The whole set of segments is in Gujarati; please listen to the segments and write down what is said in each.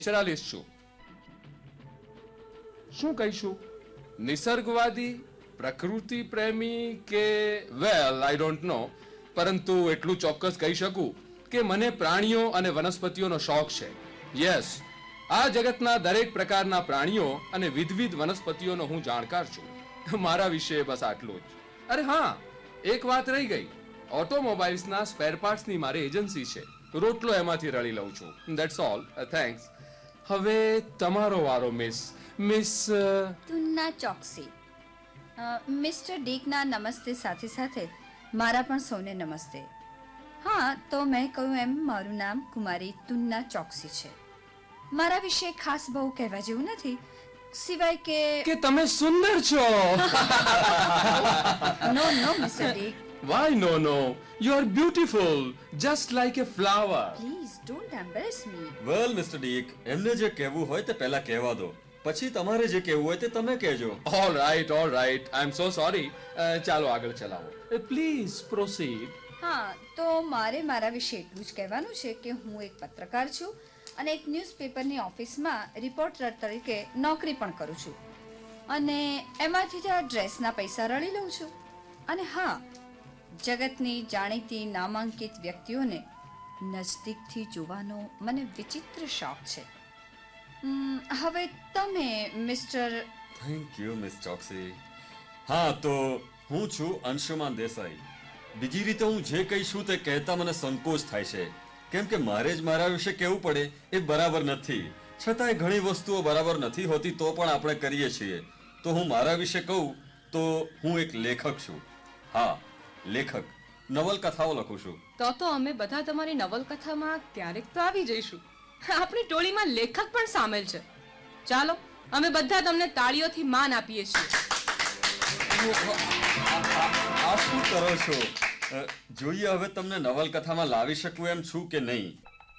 નેચરલિસ્ટ છું. શું કહીશું? નિસર્ગવાદી, પ્રકૃતિ પ્રેમી કે વેલ આઈ ડોન્ટ નો, પરંતુ એટલું ચોક્કસ કહી શકું કે મને પ્રાણીઓ અને વનસ્પતિઓનો શોખ છે. યસ, આ જગતના દરેક પ્રકારના પ્રાણીઓ અને વિવિધ વનસ્પતિઓનો હું જાણકાર છું. મારા વિશે બસ આટલું જ. અરે હા, એક વાત રહી ગઈ. ઓટોમોબાઈલ્સના સ્પેર પાર્ટ્સની મારી એજન્સી છે. રોટલો એમાંથી રળી લઉં છું. That's all. થેન્ક્સ. હવે તમારો વારો મિસ તુન્ના ચોકસી. મિસ્ટર ડીકના નમસ્તે સાથે સાથે મારા પણ સૌને નમસ્તે. હા, તો મેં કહ્યું એમ મારું નામ કુમારી તુન્ના ચોકસી છે. મારા વિશે ખાસ બહુ કહેવા જેવું નથી, સિવાય કે તમે સુંદર છો. નો mister ડીક. Why no? You are beautiful, just like a flower. Please don't એમ્બેરેસ me. Well mister ડીક, એમને જે કહેવું હોય તે પહેલા કહેવા દો, પછી તમારે જે કહેવું હોય તે તમે કહેજો. All right. I am so sorry. ચાલો આગળ ચલાવો. Please proceed. હા, તો મારે મારા વિશે એટલું જ કહેવાનું છે કે હું એક પત્રકાર છું અને એક ન્યૂઝપેપરની ઓફિસમાં રિપોર્ટર તરીકે નોકરી પણ કરું છું અને એમાંથી જ આ ડ્રેસના પૈસા રળી લઉં છું. અને હા, જગતની જાણીતી નામાંકિત વ્યક્તિઓને નજદીકથી જોવાનો મને વિચિત્ર શોખ છે. હવે તમે mister. Thank you miss Choksi. હા, તો હું છું અંશુમાન દેસાઈ. બીજી રીતે હું જે કહીશું તે કહેતા મને સંકોચ થાય છે, કેમ કે મારે જ મારા વિશે કહેવું પડે એ બરાબર નથી. છતાંય ઘણી વસ્તુઓ બરાબર નથી હોતી તો પણ આપણે કરીએ છીએ. તો હું મારા વિશે કહું તો હું એક લેખક છું. હા, લેખક. નવલકથાઓ લખું છું. તો અમે બધા તમારી નવલકથામાં ક્યારેક તો આવી જઈશું. આપણી ટોળીમાં લેખક પણ સામેલ છે. ચાલો, અમે બધા તમને તાળીઓથી માન આપીએ છીએ. આ શું કરો છો? જોઈએ હવે તમને નવલકથામાં લાવી શકું એમ છું કે નહીં.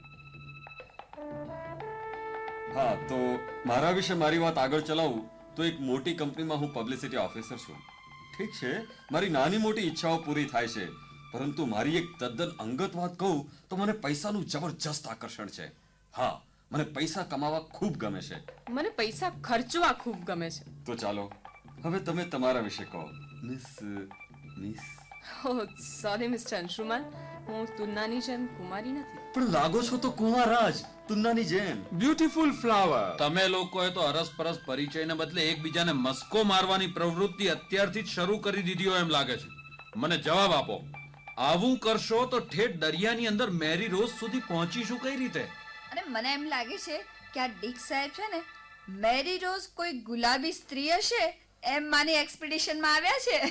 હા, તો મારા વિશે મારી વાત આગળ ચલાવું તો એક મોટી કંપનીમાં હું પબ્લિસિટી ઓફિસર છું. ઠીક છે, મારી નાની મોટી ઈચ્છાઓ પૂરી થાય છે, પરંતુ મારી એક તદ્દન અંગત વાત કહું તો મને પૈસાનું જબરજસ્ત આકર્ષણ છે. હા, મને પૈસા કમાવા ખૂબ ગમે છે. મને પૈસા ખર્ચવા ખૂબ ગમે છે. તો ચાલો હવે તમે તમારા વિશે કહો મિસ. ઓહ સોરી મિસ્ટર અંશુમાન, હું તુન્નાની જેમ કુમારી નથી. પણ લાગો છો તો કુંવારાજ, તુન્નાની જેમ. Beautiful flower. તમે લોકોએ તો અરસપરસ પરિચયને બદલે એકબીજાને મસ્કો મારવાની પ્રવૃત્તિ અત્યારથી જ શરૂ કરી દીધી હોય એમ લાગે છે. મને જવાબ આપો, આવું કરશો તો ઠેઠ દરિયાની અંદર મેરી રોઝ સુધી પહોંચીશું કઈ રીતે? અને મને એમ લાગે છે કે આ ડીક સાહેબ છે ને, મેરી રોઝ કોઈ ગુલાબી સ્ત્રી હશે એમ માની એક્સપેડિશનમાં આવ્યા છે.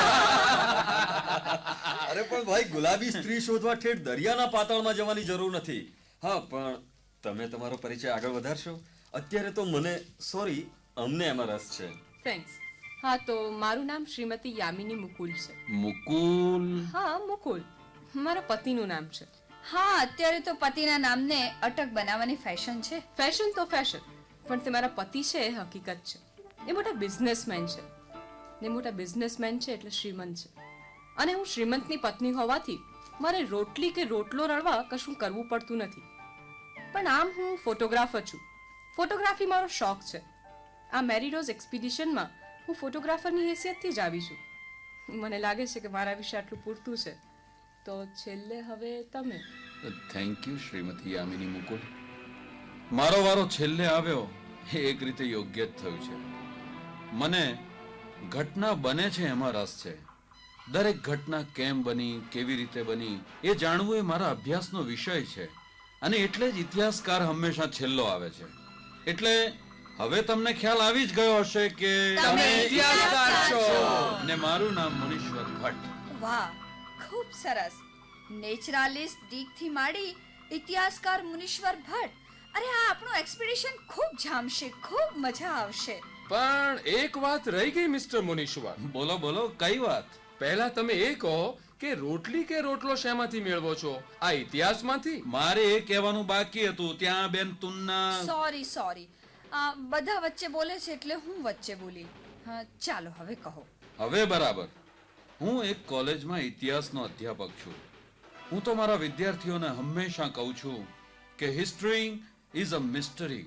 અરે પણ ભાઈ, ગુલાબી સ્ત્રી શોધવા ઠેઠ દરિયાના પાતાળમાં જવાની જરૂર નથી. હા, પણ તમે તમારો પરિચય આગળ વધારશો? અત્યારે તો અમને એમાં રસ છે. થેન્ક્સ. હા, તો મારું નામ શ્રીમતી યામિની મુકુલ છે. મુકુલ? હા, મુકુલ મારા પતિનું નામ છે. હા, અત્યારે તો પતિના નામને અટક બનાવવાની ફેશન છે. ફેશન તો ફેશન, પણ તે મારા પતિ છે એ હકીકત છે. એ મોટા બિઝનેસમેન છે. ને મોટા બિઝનેસમેન છે એટલે શ્રીમંત છે. અને હું શ્રીમંતની પત્ની હોવાથી મારે રોટલી કે રોટલો રળવા કશું કરવું પડતું નથી. પણ આમ હું ફોટોગ્રાફર છું. ફોટોગ્રાફી મારો શોખ છે. આ મેરી રોઝ એક્સપિડિશનમાં હું ફોટોગ્રાફરની હેસિયતથી જ આવી છું. મને લાગે છે કે મારા વિશે આટલું પૂરતું છે. તો છેલ્લે હવે તમે. Thank you Shrimati Yamini Mukul. મારો વારો છેલ્લે આવ્યો એ એક રીતે યોગ્ય જ થયું છે. મને ઘટના બને છે એમાં રસ છે. દરેક ઘટના કેમ બની, કેવી રીતે બની એ જાણવું એ મારા અભ્યાસનો વિષય છે. અને એટલે જ ઇતિહાસકાર હંમેશા છેલ્લો આવે છે. એટલે હવે તમને ખ્યાલ આવી જ ગયો હશે કે તમે ઇતિહાસકાર છો. ને મારું નામ મુનીશ્વર ભટ્ટ. વાહ, ખૂબ સરસ. નેચરલિસ્ટ ડીકથી માંડી ઇતિહાસકાર મુનીશ્વર ભટ્ટ. અરે આ આપણું એક્સપેડિશન ખૂબ જામશે, ખૂબ મજા આવશે. પણ એક વાત રહી ગઈ મિસ્ટર મુનીશ્વર. બોલો, કઈ વાત? પહેલા તમે એ કહો કે રોટલી કે રોટલો શેમાંથી મેળવો છો? આ ઇતિહાસમાંથી? મારે એ કહેવાનું બાકી હતું. ત્યાં બેન તુન્ના. સોરી. બધા વચ્ચે બોલે છે એટલે હું વચ્ચે બોલી. ચાલો હવે કહો. હવે બરાબર. હું એક કોલેજમાં ઇતિહાસનો અધ્યાપક છું. હું તો મારા વિદ્યાર્થીઓને હંમેશા કહું છું કે હિસ્ટ્રી is a mystery